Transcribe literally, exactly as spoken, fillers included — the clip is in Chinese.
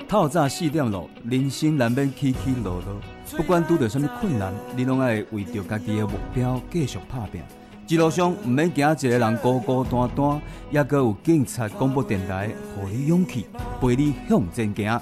透早四点咯，人生难免起起落落，不管拄到什么困难，你拢爱为着家己的目标继续打拼。一路上唔免惊一个人孤孤单单，也阁有警察广播电台，互你勇气，陪你向前行。